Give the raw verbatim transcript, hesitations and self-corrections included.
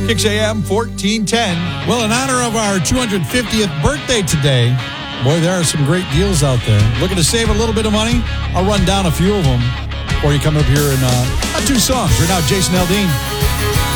Kicks A M fourteen ten. Well, in honor of our two hundred fiftieth birthday today, boy, there are some great deals out there. Looking to save a little bit of money? I'll run down a few of them before you come up here in uh, two songs. Right now, Jason Aldean.